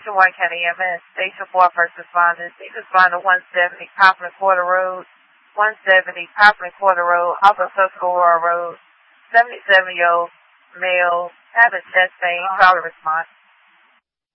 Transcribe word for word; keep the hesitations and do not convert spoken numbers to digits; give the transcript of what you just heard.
Station one County E M S, Station four First Responders. Please respond to one seventy Poplin Quarter Road, one seventy Poplin Quarter Road, off of Tuscarora Road. seventy-seven-year-old male having chest pain. Call a response.